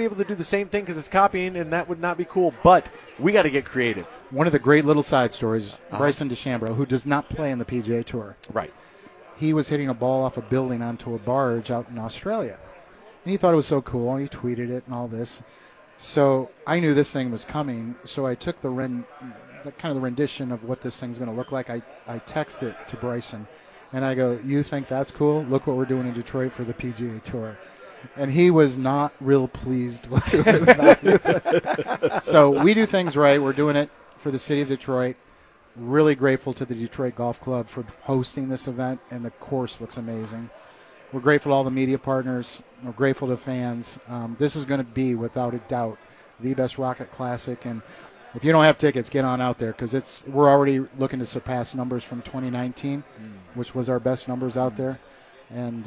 be able to do the same thing because it's copying, and that would not be cool. But we got to get creative. One of the great little side stories, Bryson DeChambeau, who does not play in the PGA Tour. Right. He was hitting a ball off a building onto a barge out in Australia. And he thought it was so cool, and he tweeted it and all this. So I knew this thing was coming, so I took the rendition of what this thing's going to look like. I texted it to Bryson, and I go, you think that's cool? Look what we're doing in Detroit for the PGA Tour. And he was not real pleased with that. So we do things right. We're doing it for the city of Detroit. Really grateful to the Detroit Golf Club for hosting this event, and the course looks amazing. We're grateful to all the media partners. We're grateful to fans. This is going to be, without a doubt, the best Rocket Classic. And if you don't have tickets, get on out there because we're already looking to surpass numbers from 2019, which was our best numbers out there. And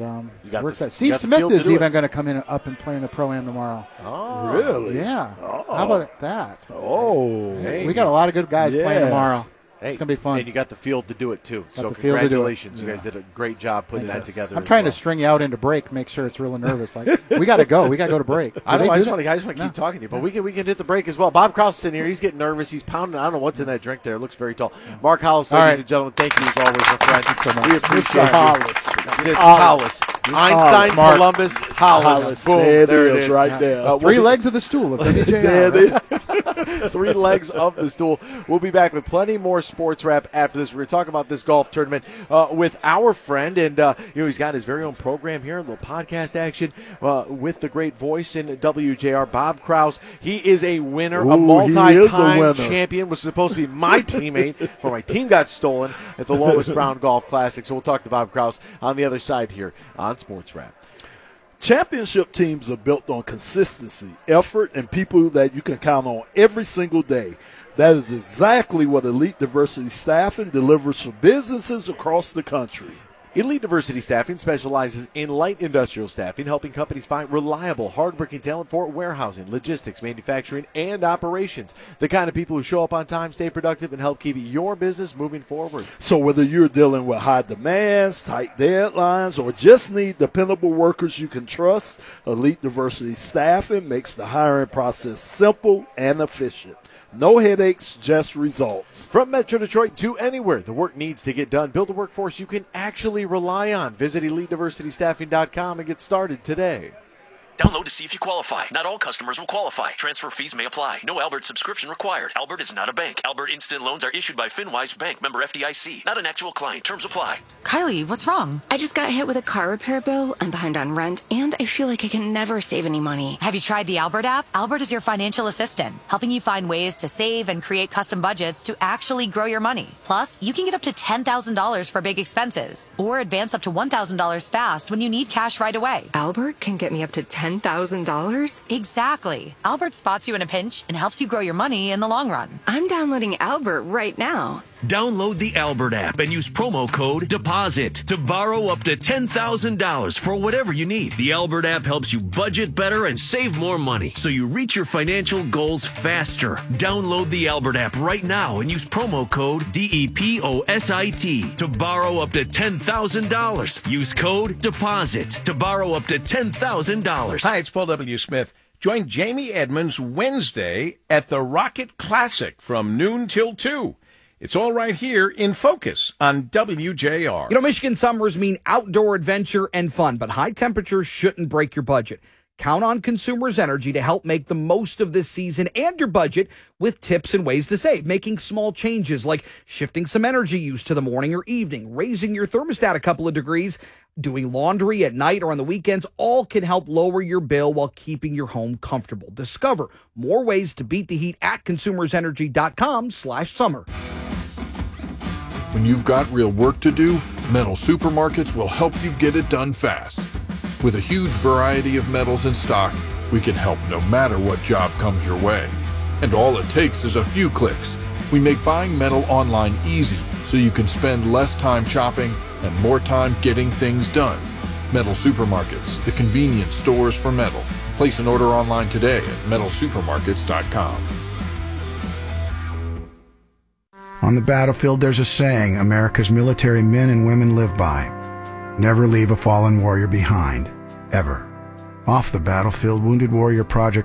Steve Smith is even going to come in up and play in the Pro-Am tomorrow. Oh, really? Yeah. Oh. How about that? Oh. Hey. We got a lot of good guys playing tomorrow. Hey, it's going to be fun. And you got the field to do it, too. So congratulations. You guys did a great job putting that together. I'm trying to string you out into break, make sure it's real nervous. Like, we got to go. We got to go to break. I just want to keep talking to you, but we can hit the break as well. Bob Kraus is in here. He's getting nervous. He's pounding. I don't know what's in that drink there. It looks very tall. Mark Hollis, ladies and gentlemen, thank you as always, my friend. Thanks so much. We appreciate Mr. Hollis. Hollis. Einstein, Columbus, Hollis. Boom. There it is. Right there. Three legs of the stool of WJR. Three legs of the stool. We'll be back with plenty more sports wrap after this. We're going to talk about this golf tournament with our friend, and he's got his very own program here, a little podcast action with the great voice in WJR, Bob Kraus. He is a winner, a multi-time champion. Was supposed to be my teammate, but my team got stolen at the Lomas Brown Golf Classic. So we'll talk to Bob Kraus on the other side here on Sports Wrap. Championship teams are built on consistency, effort, and people that you can count on every single day. That is exactly what Elite Diversity Staffing delivers for businesses across the country. Elite Diversity Staffing specializes in light industrial staffing, helping companies find reliable, hardworking talent for warehousing, logistics, manufacturing, and operations. The kind of people who show up on time, stay productive, and help keep your business moving forward. So whether you're dealing with high demands, tight deadlines, or just need dependable workers you can trust, Elite Diversity Staffing makes the hiring process simple and efficient. No headaches, just results. From Metro Detroit to anywhere the work needs to get done. Build a workforce you can actually rely on. Visit EliteDiversityStaffing.com and get started today. Download to see if you qualify. Not all customers will qualify. Transfer fees may apply. No Albert subscription required. Albert is not a bank. Albert Instant Loans are issued by FinWise Bank, member FDIC. Not an actual client. Terms apply. Kylie, what's wrong? I just got hit with a car repair bill. I'm behind on rent, and I feel like I can never save any money. Have you tried the Albert app? Albert is your financial assistant, helping you find ways to save and create custom budgets to actually grow your money. Plus, you can get up to $10,000 for big expenses, or advance up to $1,000 fast when you need cash right away. Albert can get me up to $10,000? Exactly. Albert spots you in a pinch and helps you grow your money in the long run. I'm downloading Albert right now. Download the Albert app and use promo code DEPOSIT to borrow up to $10,000 for whatever you need. The Albert app helps you budget better and save more money so you reach your financial goals faster. Download the Albert app right now and use promo code DEPOSIT to borrow up to $10,000. Use code DEPOSIT to borrow up to $10,000. Hi, it's Paul W. Smith. Join Jamie Edmonds Wednesday at the Rocket Classic from noon till 2. It's all right here in Focus on WJR. You know, Michigan summers mean outdoor adventure and fun, but high temperatures shouldn't break your budget. Count on Consumers Energy to help make the most of this season and your budget with tips and ways to save, making small changes like shifting some energy use to the morning or evening, raising your thermostat a couple of degrees, doing laundry at night or on the weekends. All can help lower your bill while keeping your home comfortable. Discover more ways to beat the heat at consumersenergy.com/summer. When you've got real work to do, Metal Supermarkets will help you get it done fast. With a huge variety of metals in stock, we can help no matter what job comes your way. And all it takes is a few clicks. We make buying metal online easy so you can spend less time shopping and more time getting things done. Metal Supermarkets, the convenience stores for metal. Place an order online today at metalsupermarkets.com. On the battlefield, there's a saying America's military men and women live by. Never leave a fallen warrior behind, ever. Off the battlefield, Wounded Warrior Project